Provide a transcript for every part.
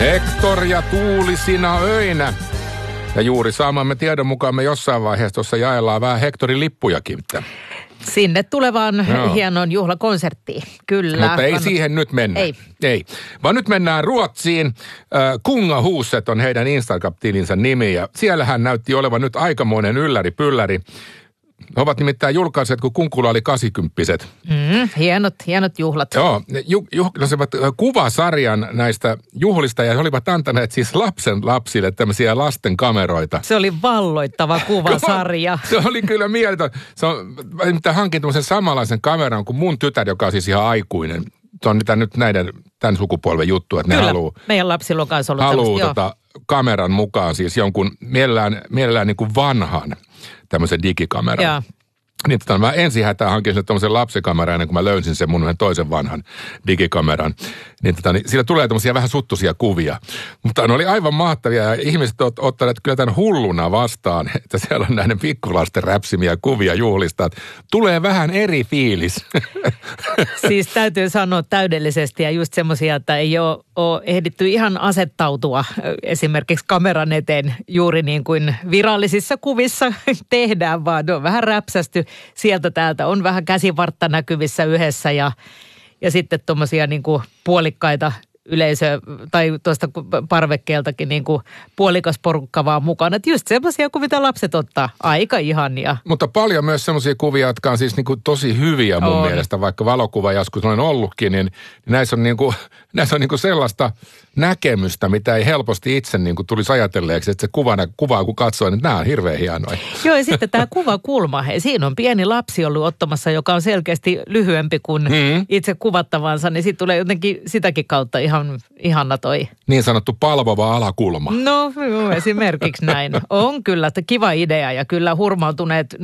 Hector ja tuulisina öinä. Ja juuri saamamme tiedon mukaan me jossain vaiheessa tuossa jaellaan vähän Hectorin lippujakin. Sinne tulevaan hienoon juhlakonserttiin, kyllä. Mutta ei siihen nyt mennä. Ei. Vaan nyt mennään Ruotsiin. Kungahuset on heidän Instagram-tilinsä nimi ja siellähän näytti olevan nyt aikamoinen ylläri-pylläri. He ovat nimittäin julkaiset, kun Kunkula oli 80-vuotias. Hienot juhlat. Joo, julkaisivat kuvasarjan näistä juhlista ja he olivat antaneet siis lapsille tämmöisiä lasten kameroita. Se oli valloittava kuvasarja. Se oli kyllä mieletön. Hankin tämmöisen samanlaisen kameran kuin mun tytär, joka on siis ihan aikuinen. Se on nyt tämän sukupolven juttu, että kyllä, ne haluaa. Meidän lapsilla on kanssa ollut kameran mukaan siis jonkun mielellään niin kuin vanhan tämmöisen digikameran. Jaa. Niin mä ensin hätään hankin sen tämmöisen lapsikameran ennen kuin mä löysin sen mun toisen vanhan digikameran. Niin siinä tulee tämmöisiä vähän suttuisia kuvia. Mutta ne oli aivan mahtavia ja ihmiset ottaneet kyllä tämän hulluna vastaan, että siellä on näiden pikkulasten räpsimiä kuvia juhlista. Tulee vähän eri fiilis. Siis täytyy sanoa täydellisesti ja just semmoisia, että ei ole ehditty ihan asettautua esimerkiksi kameran eteen juuri niin kuin virallisissa kuvissa tehdään, vaan on vähän räpsästy. Sieltä täältä on vähän käsivartta näkyvissä yhdessä ja sitten tuommoisia niin kuin puolikkaita yleisöä tai tuosta parvekkeeltakin niin kuin puolikas porukka vaan mukana. Että just semmoisia kuin mitä lapset ottaa. Aika ihania. Mutta paljon myös semmoisia kuvia, jotka on siis niin kuin tosi hyviä mun mielestä. Vaikka valokuva joskus olen ollutkin, niin näissä on niin kuin sellaista näkemystä, mitä ei helposti itse niin kuin tulisi ajatelleeksi. Että se kuvaa kun katsoo, niin nämä on hirveän hienoja. Joo, ja sitten tämä kuvakulma. Siinä on pieni lapsi ollut ottamassa, joka on selkeästi lyhyempi kuin itse kuvattavansa. Niin sitten tulee jotenkin sitäkin kautta ihan ihana toi. Niin sanottu palvova alakulma. No, esimerkiksi näin. On kyllä, että kiva idea ja kyllä hurmautuneet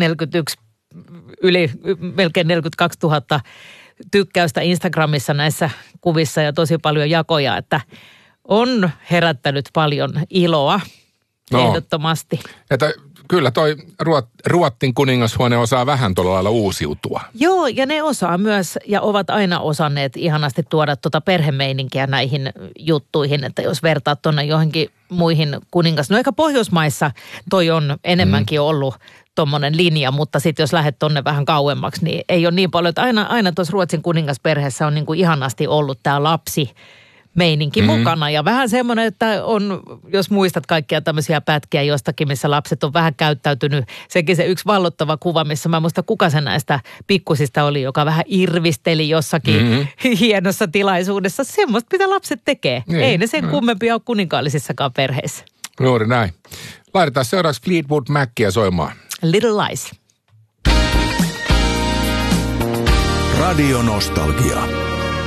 melkein 42 000 tykkäystä Instagramissa näissä kuvissa ja tosi paljon jakoja, että on herättänyt paljon iloa ehdottomasti. Että kyllä toi Ruotsin kuningashuone osaa vähän tuolla lailla uusiutua. Joo, ja ne osaa myös ja ovat aina osanneet ihanasti tuoda tuota perhemeininkiä näihin juttuihin, että jos vertaat tuonne johonkin muihin kuningas. No ehkä Pohjoismaissa toi on enemmänkin ollut tommonen linja, mutta sitten jos lähdet tonne vähän kauemmaksi, niin ei ole niin paljon. Että aina tuossa Ruotsin kuningasperheessä on niin kuin ihanasti ollut tämä lapsi meininki mukana. Ja vähän semmoinen, että on, jos muistat kaikkia tämmöisiä pätkiä jostakin, missä lapset on vähän käyttäytynyt. Sekin se yksi vallottava kuva, missä mä muistan kuka se näistä pikkusista oli, joka vähän irvisteli jossakin hienossa tilaisuudessa. Semmoista, mitä lapset tekee. Ei ne sen kummempia ole kuninkaallisissakaan perheissä. Juuri näin. Laitetaan seuraavaksi Fleetwood Mackia soimaan. Little Lies. Radio Nostalgia.